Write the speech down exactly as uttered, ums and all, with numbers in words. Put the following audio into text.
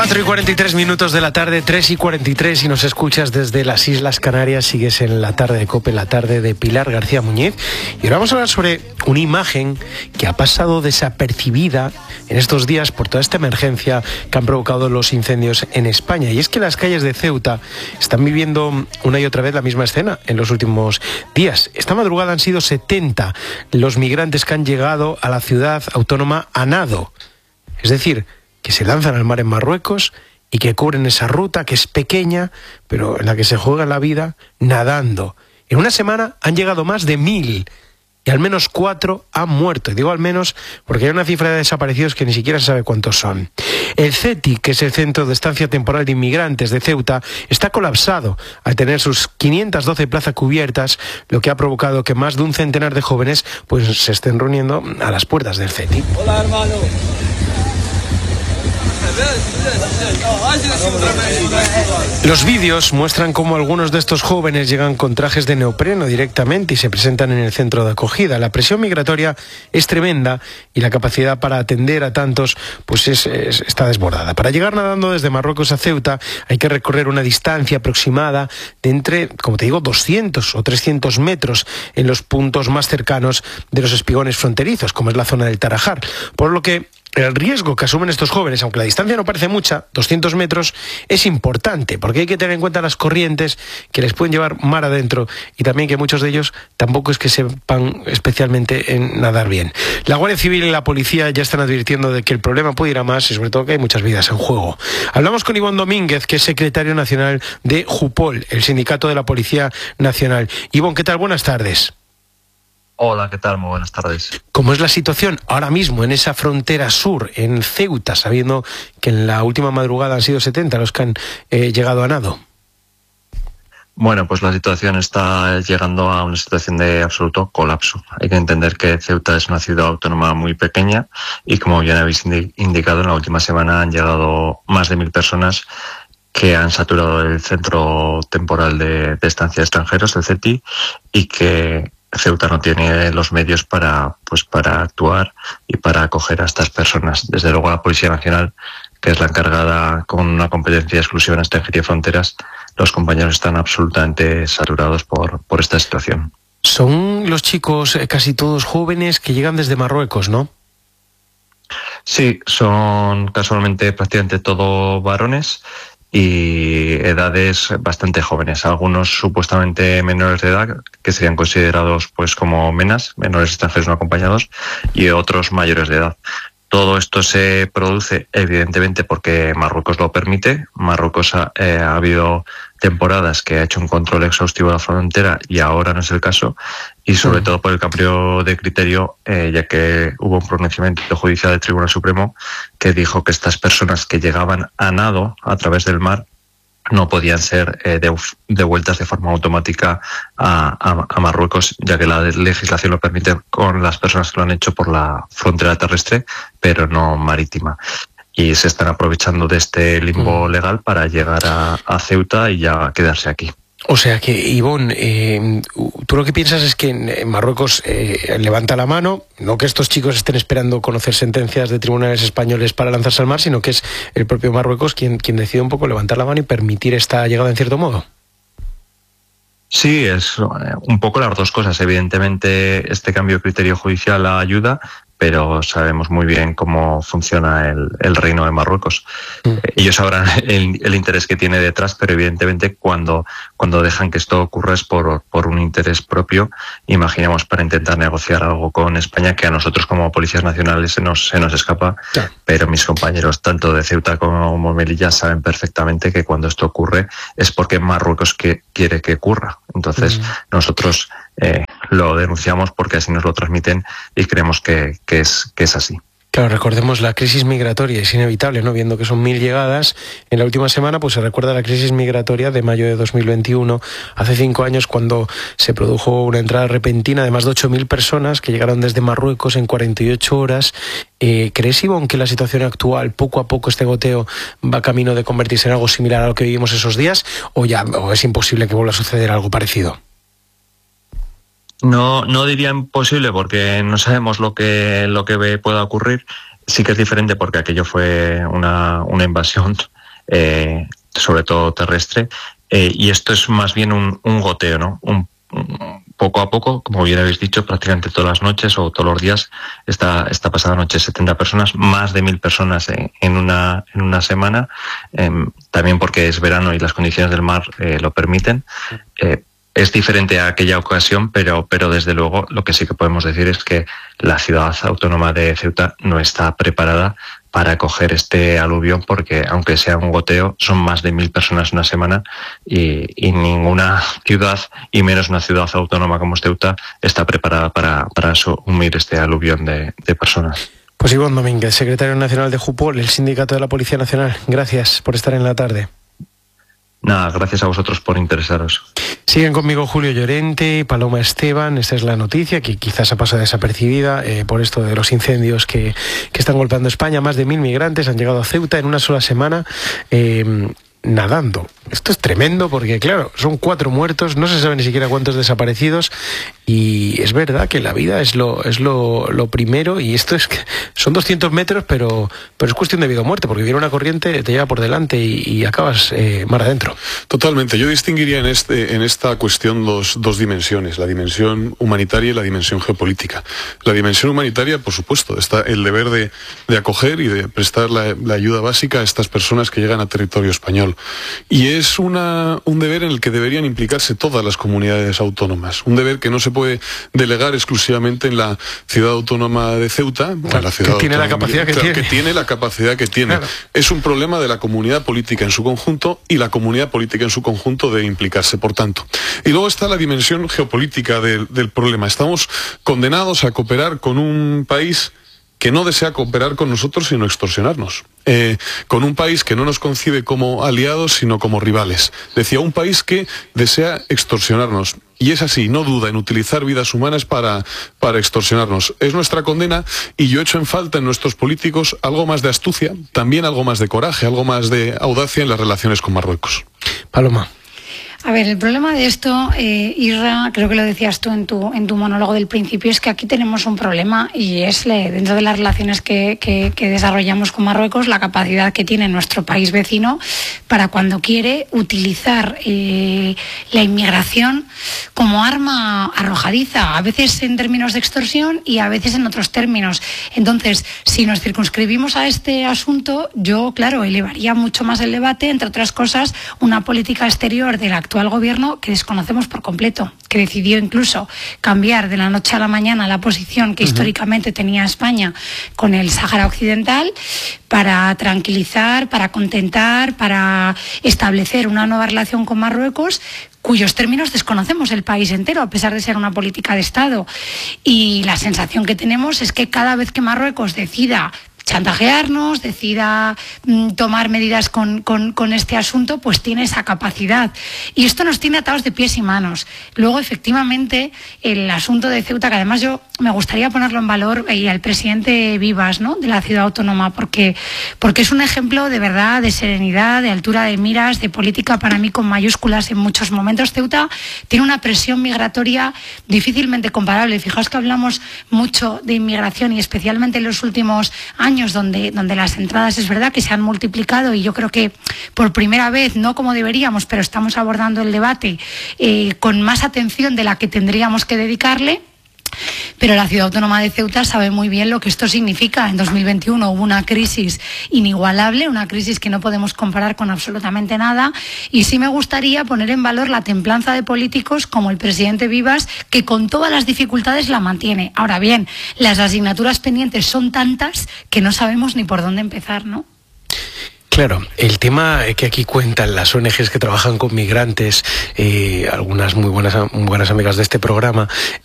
cuatro y cuarenta y tres minutos de la tarde, tres y cuarenta y tres, y nos escuchas desde las Islas Canarias. Sigues en la tarde de COPE, la tarde de Pilar García Muñiz. Y ahora vamos a hablar sobre una imagen que ha pasado desapercibida en estos días por toda esta emergencia que han provocado los incendios en España. Y es que las calles de Ceuta están viviendo una y otra vez la misma escena en los últimos días. Esta madrugada han sido setenta los migrantes que han llegado a la ciudad autónoma a nado. Es decir, que se lanzan al mar en Marruecos y que cubren esa ruta que es pequeña, pero en la que se juega la vida nadando. En una semana han llegado más de mil y al menos cuatro han muerto. Y digo al menos porque hay una cifra de desaparecidos que ni siquiera se sabe cuántos son. El CETI, que es el Centro de Estancia Temporal de Inmigrantes de Ceuta, está colapsado al tener sus quinientas doce plazas cubiertas, lo que ha provocado que más de un centenar de jóvenes pues se estén reuniendo a las puertas del CETI. Hola, hermano. Los vídeos muestran cómo algunos de estos jóvenes llegan con trajes de neopreno directamente y se presentan en el centro de acogida. La presión migratoria es tremenda y la capacidad para atender a tantos pues es, es, está desbordada. Para llegar nadando desde Marruecos a Ceuta hay que recorrer una distancia aproximada de entre, como te digo, doscientos o trescientos metros en los puntos más cercanos de los espigones fronterizos, como es la zona del Tarajar. Por lo que el riesgo que asumen estos jóvenes, aunque la distancia no parece mucha, doscientos metros, es importante, porque hay que tener en cuenta las corrientes que les pueden llevar mar adentro y también que muchos de ellos tampoco es que sepan especialmente en nadar bien. La Guardia Civil y la policía ya están advirtiendo de que el problema puede ir a más y sobre todo que hay muchas vidas en juego. Hablamos con Ivón Domínguez, que es secretario nacional de JUPOL, el sindicato de la Policía Nacional. Ivón, ¿qué tal? Buenas tardes. Hola, ¿qué tal? Muy buenas tardes. ¿Cómo es la situación ahora mismo en esa frontera sur, en Ceuta, sabiendo que en la última madrugada han sido setenta los que han eh, llegado a nado? Bueno, pues la situación está llegando a una situación de absoluto colapso. Hay que entender que Ceuta es una ciudad autónoma muy pequeña y, como bien habéis indicado, en la última semana han llegado más de mil personas que han saturado el centro temporal de, de estancia de extranjeros, el CETI, y que Ceuta no tiene los medios para, pues, para actuar y para acoger a estas personas. Desde luego la Policía Nacional, que es la encargada con una competencia exclusiva en extranjería y fronteras, los compañeros están absolutamente saturados por, por esta situación. Son los chicos eh, casi todos jóvenes que llegan desde Marruecos, ¿no? Sí, son casualmente prácticamente todos varones y edades bastante jóvenes, algunos supuestamente menores de edad, que serían considerados pues como menas, menores extranjeros no acompañados, y otros mayores de edad. Todo esto se produce evidentemente porque Marruecos lo permite. Marruecos ha, eh, ha habido temporadas que ha hecho un control exhaustivo de la frontera y ahora no es el caso, y sobre todo por el cambio de criterio, eh, ya que hubo un pronunciamiento judicial del Tribunal Supremo que dijo que estas personas que llegaban a nado a través del mar no podían ser eh, devueltas de forma automática a, a, a Marruecos, ya que la legislación lo permite con las personas que lo han hecho por la frontera terrestre, pero no marítima. Y se están aprovechando de este limbo legal para llegar a, a Ceuta y ya quedarse aquí. O sea que, Ivón, eh, tú lo que piensas es que en Marruecos eh, levanta la mano, no que estos chicos estén esperando conocer sentencias de tribunales españoles para lanzarse al mar, sino que es el propio Marruecos quien, quien decide un poco levantar la mano y permitir esta llegada en cierto modo. Sí, es un poco las dos cosas. Evidentemente este cambio de criterio judicial ayuda, pero sabemos muy bien cómo funciona el, el reino de Marruecos. Mm. Ellos sabrán el, el interés que tiene detrás, pero evidentemente cuando, cuando dejan que esto ocurra es por, por un interés propio, imaginamos, para intentar negociar algo con España, que a nosotros como policías nacionales se nos, se nos escapa, sí. Pero mis compañeros tanto de Ceuta como Melilla saben perfectamente que cuando esto ocurre es porque Marruecos que, quiere que ocurra. Entonces mm. nosotros eh, lo denunciamos porque así nos lo transmiten y creemos que, que, es, que es así. Claro, recordemos la crisis migratoria, es inevitable, ¿no? Viendo que son mil llegadas en la última semana, pues se recuerda la crisis migratoria de mayo de dos mil veintiuno, hace cinco años, cuando se produjo una entrada repentina de más de ocho mil personas que llegaron desde Marruecos en cuarenta y ocho horas. Eh, ¿Crees, Ivón, que la situación actual, poco a poco este goteo va camino de convertirse en algo similar a lo que vivimos esos días, o ya o es imposible que vuelva a suceder algo parecido? No, no diría imposible porque no sabemos lo que, lo que pueda ocurrir. Sí que es diferente porque aquello fue una, una invasión, eh, sobre todo terrestre, eh, y esto es más bien un, un goteo, ¿no? Un, un, poco a poco, como bien habéis dicho, prácticamente todas las noches o todos los días, esta, esta pasada noche setenta personas, más de mil personas en, en, una, en una semana, eh, también porque es verano y las condiciones del mar eh, lo permiten. Eh, Es diferente a aquella ocasión, pero, pero desde luego lo que sí que podemos decir es que la ciudad autónoma de Ceuta no está preparada para acoger este aluvión, porque aunque sea un goteo, son más de mil personas una semana y, y ninguna ciudad, y menos una ciudad autónoma como Ceuta, está preparada para, para asumir este aluvión de, de personas. Pues Ivonne Domínguez, secretario nacional de Jupol, el Sindicato de la Policía Nacional, gracias por estar en la tarde. Nada, gracias a vosotros por interesaros. Siguen conmigo Julio Llorente y Paloma Esteban. Esta es la noticia que quizás ha pasado desapercibida eh, por esto de los incendios que, que están golpeando España. Más de mil migrantes han llegado a Ceuta en una sola semana eh, nadando. Esto es tremendo porque, claro, son cuatro muertos, no se sabe ni siquiera cuántos desaparecidos, y es verdad que la vida es lo es lo, lo primero, y esto es que son doscientos metros, pero pero es cuestión de vida o muerte, porque viene una corriente, te lleva por delante y, y acabas eh, mar adentro. Totalmente. Yo distinguiría en este en esta cuestión dos, dos dimensiones, la dimensión humanitaria y la dimensión geopolítica. La dimensión humanitaria, por supuesto, está el deber de, de acoger y de prestar la, la ayuda básica a estas personas que llegan a territorio español. Y es una, un deber en el que deberían implicarse todas las comunidades autónomas. Un deber que no se puede delegar exclusivamente en la ciudad autónoma de Ceuta. Claro, la ciudad que tiene la capacidad que claro, tiene. que tiene la capacidad que tiene. Claro. Es un problema de la comunidad política en su conjunto, y la comunidad política en su conjunto debe implicarse, por tanto. Y luego está la dimensión geopolítica del, del problema. Estamos condenados a cooperar con un país que no desea cooperar con nosotros sino extorsionarnos, eh, con un país que no nos concibe como aliados sino como rivales. Decía, un país que desea extorsionarnos. Y es así, no duda en utilizar vidas humanas para, para extorsionarnos. Es nuestra condena, y yo echo en falta en nuestros políticos algo más de astucia, también algo más de coraje, algo más de audacia en las relaciones con Marruecos. Paloma. A ver, el problema de esto, eh, Isra, creo que lo decías tú en tu, en tu monólogo del principio, es que aquí tenemos un problema, y es le, dentro de las relaciones que, que, que desarrollamos con Marruecos, la capacidad que tiene nuestro país vecino para, cuando quiere, utilizar eh, la inmigración como arma arrojadiza, a veces en términos de extorsión y a veces en otros términos. Entonces, si nos circunscribimos a este asunto, yo, claro, elevaría mucho más el debate, entre otras cosas, una política exterior de la actual gobierno que desconocemos por completo, que decidió incluso cambiar de la noche a la mañana la posición que uh-huh. históricamente tenía España con el Sáhara Occidental, para tranquilizar, para contentar, para establecer una nueva relación con Marruecos, cuyos términos desconocemos el país entero, a pesar de ser una política de Estado. Y la sensación que tenemos es que cada vez que Marruecos decida chantajearnos, decida mm, tomar medidas con, con, con este asunto, pues tiene esa capacidad. Y esto nos tiene atados de pies y manos. Luego, efectivamente, el asunto de Ceuta, que además yo me gustaría ponerlo en valor, y al presidente Vivas, ¿no?, de la ciudad autónoma, porque, porque es un ejemplo de verdad, de serenidad, de altura de miras, de política para mí con mayúsculas en muchos momentos. Ceuta tiene una presión migratoria difícilmente comparable. Fijaos que hablamos mucho de inmigración, y especialmente en los últimos años, donde, donde las entradas es verdad que se han multiplicado, y yo creo que por primera vez, no como deberíamos, pero estamos abordando el debate eh, con más atención de la que tendríamos que dedicarle. Pero la ciudad autónoma de Ceuta sabe muy bien lo que esto significa. En dos mil veintiuno hubo una crisis inigualable, una crisis que no podemos comparar con absolutamente nada, y sí me gustaría poner en valor la templanza de políticos como el presidente Vivas, que con todas las dificultades la mantiene. Ahora bien, las asignaturas pendientes son tantas que no sabemos ni por dónde empezar, ¿no? Claro, el tema que aquí cuentan las O N Ges que trabajan con migrantes, eh, algunas muy buenas, muy buenas amigas de este programa,